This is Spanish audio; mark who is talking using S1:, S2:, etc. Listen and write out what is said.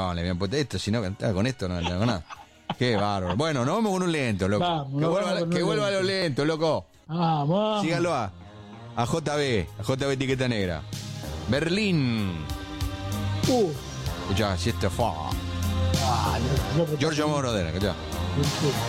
S1: razón, le habían puesto esto, si no cantaba con esto, no hago nada. Qué bárbaro. Bueno, nos vamos con un lento, loco. Que vuelva a lo lento, loco.
S2: Vamos.
S1: Síganlo a JB etiqueta negra. Berlín. Escuchá, si esto fue. Giorgio Moroder, escuchá.